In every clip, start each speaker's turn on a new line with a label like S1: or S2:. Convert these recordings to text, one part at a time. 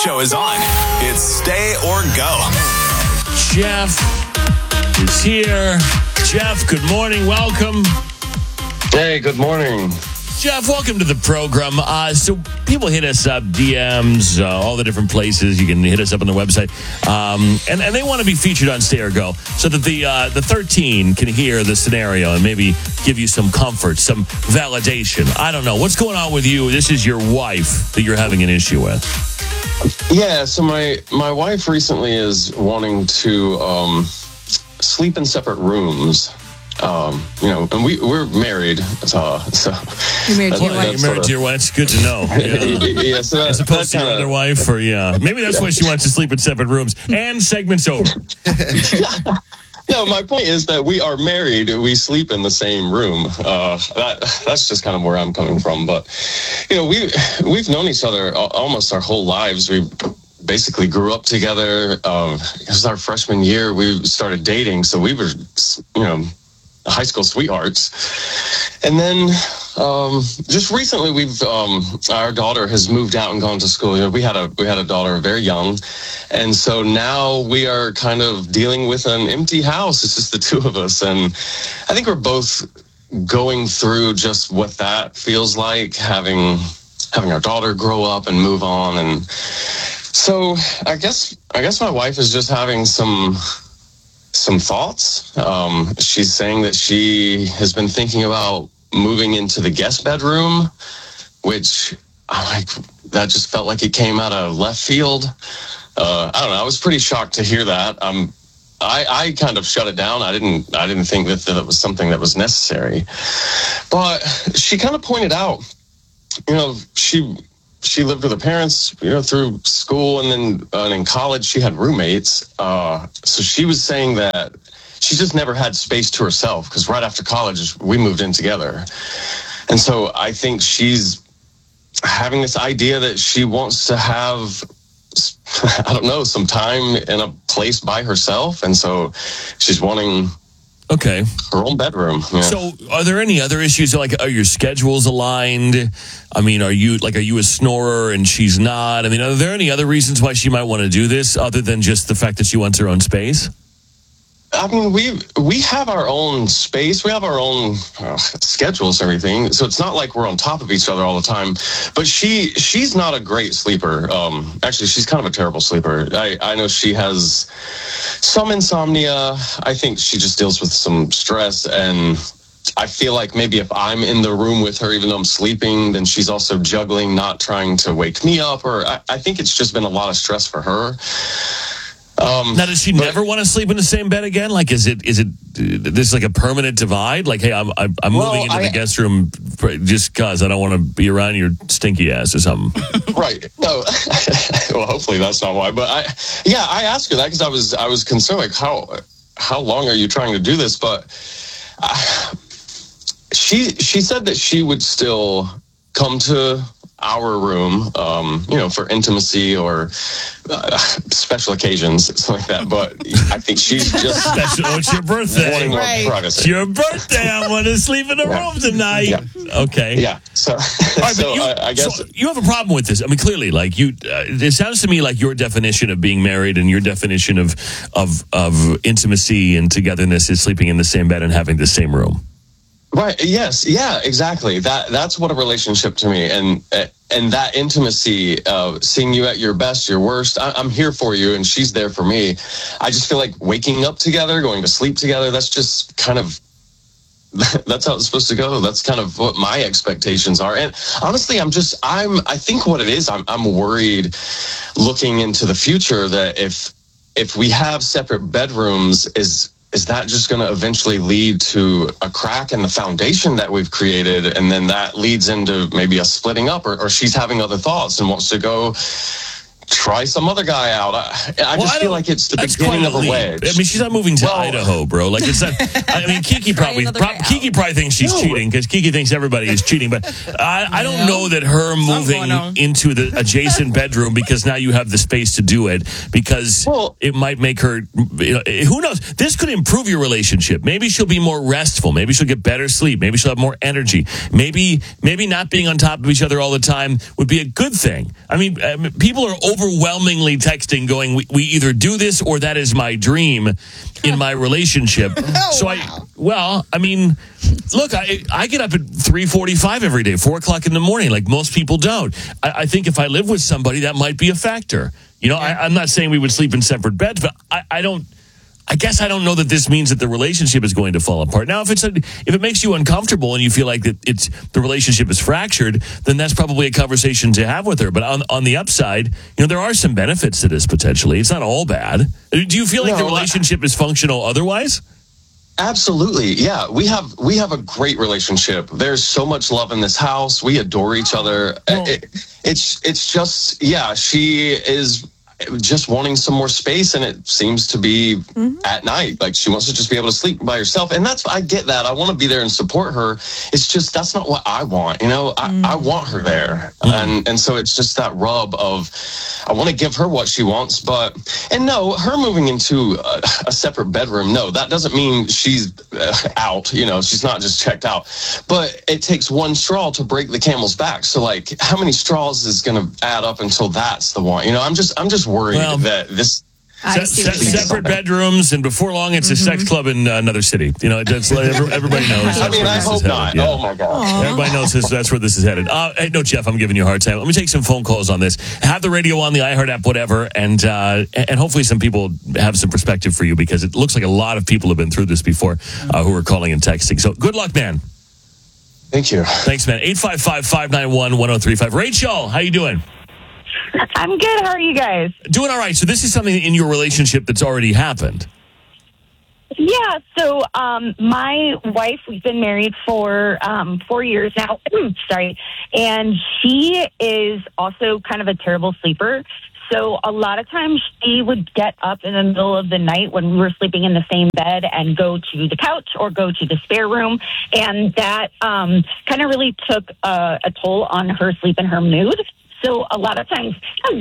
S1: show is on. It's Stay or Go.
S2: Jeff is here. Jeff, good morning. Welcome.
S3: Hey, good morning.
S2: Jeff, welcome to the program. So people hit us up, DMs, all the different places. You can hit us up on the website. And they want to be featured on Stay or Go so that the 13 can hear the scenario and maybe give you some comfort, some validation. I don't know. What's going on with you? This is your wife that you're having an issue with.
S3: Yeah, so my wife recently is wanting to sleep in separate rooms. And we're married, so
S4: you're married to your wife.
S2: You're married to your wife. It's good to know. Yeah.
S3: Yeah, so
S2: as opposed to your other wife, or maybe that's why she wants to sleep in separate rooms. And segment's over.
S3: No, my point is that we are married. We sleep in the same room. That's just kind of where I'm coming from. But we've known each other almost our whole lives. We basically grew up together. It was our freshman year. We started dating, so we were, high school sweethearts. And then just recently our daughter has moved out and gone to school. We had a daughter very young, and so now we are kind of dealing with an empty house. It's just the two of us, and I think we're both going through just what that feels like, having our daughter grow up and move on. And so I guess my wife is just having some thoughts. She's saying that she has been thinking about moving into the guest bedroom, which that just felt like it came out of left field. I don't know. I was pretty shocked to hear that. I kind of shut it down. I didn't think that was something that was necessary. But she kind of pointed out, she lived with her parents, through school, and then in college she had roommates. So she was saying that she just never had space to herself because right after college we moved in together. And so I think she's having this idea that she wants to have, I don't know, some time in a place by herself. And so she's wanting her own bedroom. Yeah.
S2: So are there any other issues? Like, are your schedules aligned? I mean, are you a snorer and she's not? I mean, are there any other reasons why she might want to do this other than just the fact that she wants her own space?
S3: I mean, we have our own space. We have our own schedules, everything. So it's not like we're on top of each other all the time. But she's not a great sleeper. Actually, she's kind of a terrible sleeper. I know she has some insomnia. I think she just deals with some stress. And I feel like maybe if I'm in the room with her, even though I'm sleeping, then she's also juggling, not trying to wake me up. Or I think it's just been a lot of stress for her.
S2: Now, does she never want to sleep in the same bed again? Like, is it this like a permanent divide? Like, hey, I'm moving into the guest room just because I don't want to be around your stinky ass or something.
S3: Right. No. Well, hopefully that's not why. But I asked her that because I was concerned, like, how long are you trying to do this? But she said that she would still come to our room, for intimacy or special occasions, something like that. But I think she's just
S2: special. Oh, it's your birthday.
S3: Wanting more privacy.
S2: It's your birthday. I want to sleep in the room tonight.
S3: Yeah.
S2: Okay.
S3: Yeah. So, I guess
S2: you have a problem with this. I mean, clearly, like it sounds to me like your definition of being married and your definition of intimacy and togetherness is sleeping in the same bed and having the same room.
S3: Right. Yes. Yeah. Exactly. That's what a relationship to me, and that intimacy, seeing you at your best, your worst. I'm here for you, and she's there for me. I just feel like waking up together, going to sleep together. That's just kind of that's how it's supposed to go. That's kind of what my expectations are. And honestly, I think what it is, I'm worried looking into the future that if we have separate bedrooms, is that just going to eventually lead to a crack in the foundation that we've created? And then that leads into maybe a splitting up, or she's having other thoughts and wants to go try some other guy out. I just feel like it's the beginning of a wedge.
S2: I mean, she's not moving to Idaho, bro. Like, it's not. I mean, Kiki probably thinks she's cheating because Kiki thinks everybody is cheating. But I don't know that her moving into the adjacent bedroom because now you have the space to do it, because it might make her. Who knows? This could improve your relationship. Maybe she'll be more restful. Maybe she'll get better sleep. Maybe she'll have more energy. Maybe not being on top of each other all the time would be a good thing. I mean, people are overwhelmingly texting going, we either do this or that is my dream in my relationship. I mean, look, I get up at 3:45 every day, 4 o'clock in the morning, like most people don't. I think if I live with somebody, that might be a factor. You know, I'm not saying we would sleep in separate beds, but I guess I don't know that this means that the relationship is going to fall apart. Now, if it makes you uncomfortable and you feel like that the relationship is fractured, then that's probably a conversation to have with her. But on the upside, there are some benefits to this potentially. It's not all bad. Do you feel like the relationship is functional otherwise?
S3: Absolutely. Yeah, we have a great relationship. There's so much love in this house. We adore each other. It's just, she is just wanting some more space, and it seems to be at night. Like, she wants to just be able to sleep by herself. And I get that. I want to be there and support her. It's just, that's not what I want. I want her there. And so it's just that rub of, I want to give her what she wants, and no, her moving into a separate bedroom, no, that doesn't mean she's out. She's not just checked out. But it takes one straw to break the camel's back. So, like, how many straws is going to add up until that's the one? I'm just worried that this
S2: separate bedrooms, and before long it's a sex club in another city. Everybody knows.
S3: I mean, I hope not. Yeah. Oh my God!
S2: Everybody knows that's where this is headed. Hey, no, Jeff, I'm giving you a hard time. Let me take some phone calls on this. Have the radio on, the iHeart app, whatever, and hopefully some people have some perspective for you, because it looks like a lot of people have been through this before who are calling and texting. So good luck, man.
S3: Thank you.
S2: Thanks, man. 855-591-1035. Rachel, how you doing?
S5: I'm good. How are you guys?
S2: Doing all right. So this is something in your relationship that's already happened.
S5: Yeah. So my wife, we've been married for 4 years now. Sorry. And she is also kind of a terrible sleeper. So a lot of times she would get up in the middle of the night when we were sleeping in the same bed and go to the couch or go to the spare room. And that kind of really took a toll on her sleep and her mood. So a lot of times,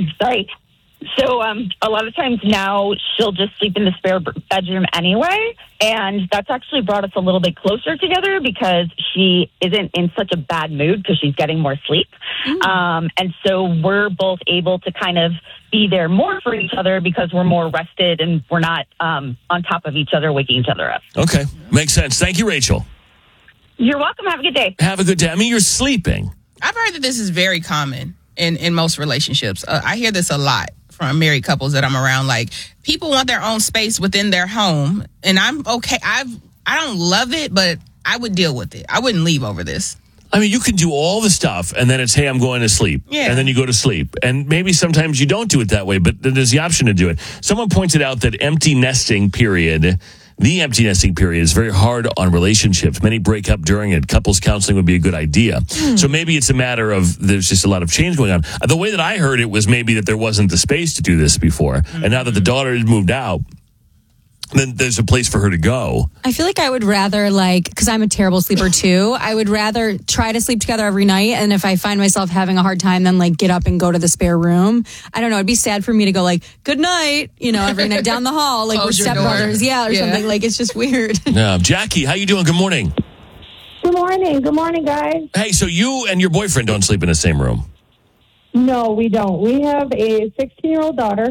S5: a lot of times now she'll just sleep in the spare bedroom anyway. And that's actually brought us a little bit closer together, because she isn't in such a bad mood because she's getting more sleep. And so we're both able to kind of be there more for each other because we're more rested and we're not on top of each other, waking each other up.
S2: Okay. Makes sense. Thank you, Rachel.
S5: You're welcome. Have a good day.
S2: Have a good day. I mean, you're sleeping.
S6: I've heard that this is very common in most relationships. I hear this a lot from married couples that I'm around. Like, people want their own space within their home, and I'm okay. I don't love it, but I would deal with it. I wouldn't leave over this.
S2: I mean, you can do all the stuff, and then it's, hey, I'm going to sleep. Yeah. And then you go to sleep. And maybe sometimes you don't do it that way, but there's the option to do it. Someone pointed out that the empty nesting period is very hard on relationships. Many break up during it. Couples counseling would be a good idea. So maybe it's a matter of there's just a lot of change going on. The way that I heard it was maybe that there wasn't the space to do this before. And now that the daughter has moved out, then there's a place for her to go.
S4: I feel like I would rather, because I'm a terrible sleeper too, I would rather try to sleep together every night. And if I find myself having a hard time, then get up and go to the spare room. I don't know. It'd be sad for me to go good night, every night down the hall, we're stepbrothers. Yeah, or something. It's just weird.
S2: Yeah. Jackie, how you doing? Good morning.
S7: Good morning. Good morning, guys.
S2: Hey, so you and your boyfriend don't sleep in the same room?
S7: No, we don't. We have a 16-year-old daughter,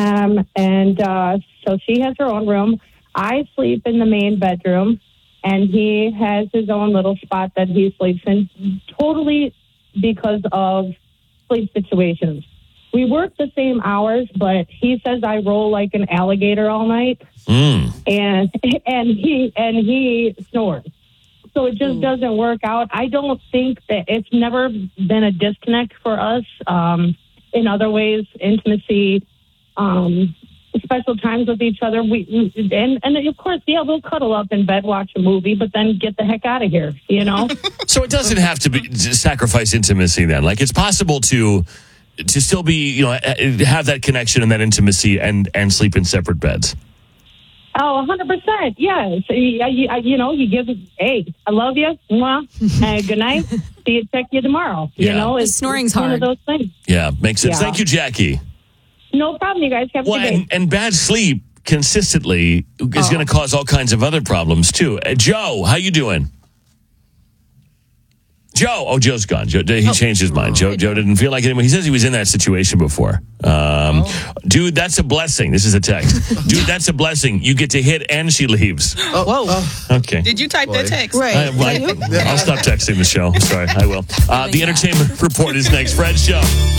S7: so she has her own room. I sleep in the main bedroom, and he has his own little spot that he sleeps in, totally because of sleep situations. We work the same hours, but he says I roll like an alligator all night, and he snores. So it just doesn't work out. I don't think that it's never been a disconnect for us. In other ways, intimacy, special times with each other. And of course, we'll cuddle up in bed, watch a movie, but then get the heck out of here,
S2: So it doesn't have to be sacrifice intimacy then. It's possible to still be, have that connection and that intimacy and sleep in separate beds.
S7: Oh, 100%. Yes. You give, hey, I love you. Mwah. Good night. See you, check you tomorrow.
S4: Snoring's hard.
S7: One of those things.
S2: Yeah, makes sense. Yeah. Thank you, Jackie.
S7: No problem, you guys. Have a good day.
S2: And bad sleep consistently is going to cause all kinds of other problems, too. Joe, how you doing? Joe. Oh, Joe's gone. Joe, he changed his mind. Joe didn't feel like it anymore. He says he was in that situation before. Dude, that's a blessing. This is a text. Dude, that's a blessing. You get to hit and she leaves.
S6: Whoa.
S2: Okay.
S6: Did you type that text?
S4: Right.
S2: I'll stop texting the show. I'm sorry. I will. The entertainment report is next. Fred Show.